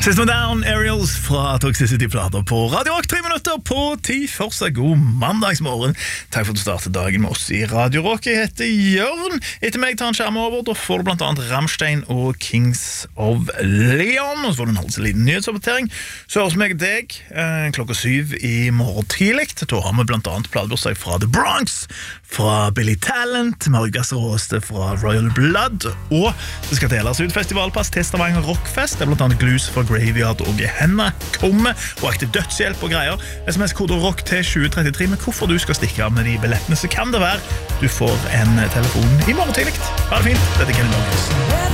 System Down, Aerials fra Toxicity-plater på Radio Rock, 3 minutter på 10. Fortsatt god mandagsmorgen. Takk for at du startet dagen med oss i Radio Rock. Jeg heter Jørn. Etter meg tar en skjerm over. Da får du blant annet Rammstein og Kings of Leon. Og så får du en halvliten nyhetsoppdatering. Så høres meg deg klokka 7 i morgen tidlig. Da har vi blant annet platebursdag fra The Bronx, fra Billy Talent, Margas Råste fra Royal Blood, og det skal deles ut festivalpass til Stavanger Rockfest. Det blant annet Glus fra Graveyard og Gehenna kommer, og aktiv dødshjelp og greier. SMS-koder ROCK til 2033 med hvorfor du skal stikke av med de billettene, så kan det være du får en telefon i morgen tidlig. Ha det fint, dette er Kenny Loggins.